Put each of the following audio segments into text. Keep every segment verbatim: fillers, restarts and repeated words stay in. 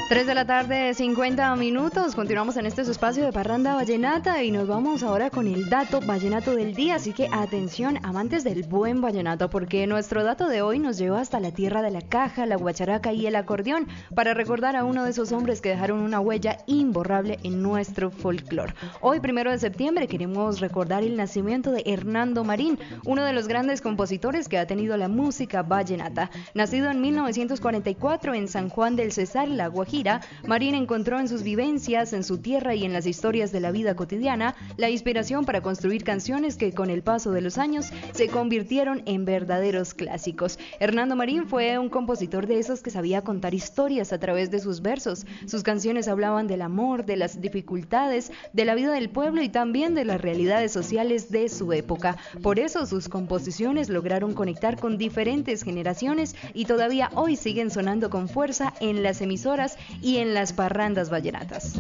tres de la tarde, cincuenta minutos. Continuamos en este su espacio de Parranda Vallenata y nos vamos ahora con el dato vallenato del día. Así que atención, amantes del buen vallenato, porque nuestro dato de hoy nos lleva hasta la tierra de la caja, la guacharaca y el acordeón para recordar a uno de esos hombres que dejaron una huella imborrable en nuestro folclore. Hoy, primero de septiembre, queremos recordar el nacimiento de Hernando Marín, uno de los grandes compositores que ha tenido la música vallenata. Nacido en mil novecientos cuarenta y cuatro en San Juan del Cesar, La Guajira, Marín encontró en sus vivencias, en su tierra y en las historias de la vida cotidiana la inspiración para construir canciones que con el paso de los años se convirtieron en verdaderos clásicos. Hernando Marín fue un compositor de esos que sabía contar historias a través de sus versos. Sus canciones hablaban del amor, de las dificultades, de la vida del pueblo y también de las realidades sociales de su época. Por eso sus composiciones lograron conectar con diferentes generaciones y todavía hoy siguen sonando con fuerza en las emisoras y en las parrandas vallenatas.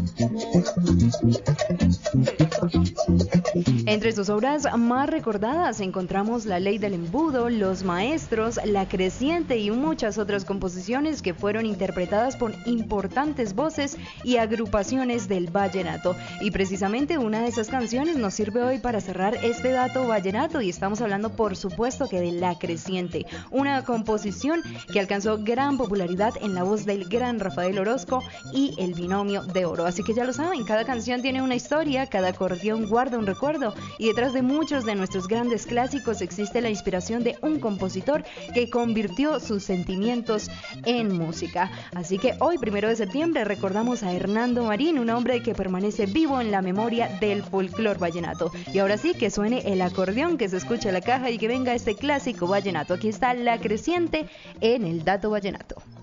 Entre sus obras más recordadas encontramos La Ley del Embudo, Los Maestros, La Creciente y muchas otras composiciones que fueron interpretadas por importantes voces y agrupaciones del vallenato. Y precisamente una de esas canciones nos sirve hoy para cerrar este dato vallenato y estamos hablando por supuesto que de La Creciente, una composición que alcanzó gran popularidad en la voz del gran Rafael Orozco y el Binomio de Oro. Así que ya lo saben, cada canción tiene una historia, cada acordeón guarda un recuerdo y detrás de muchos de nuestros grandes clásicos existe la inspiración de un compositor que convirtió sus sentimientos en música. Así que hoy, primero de septiembre, recordamos a Hernando Marín, un hombre que permanece vivo en la memoria del folclore vallenato. Y ahora sí, que suene el acordeón, que se escuche la caja y que venga este clásico vallenato. Aquí está La Creciente en el Dato Vallenato.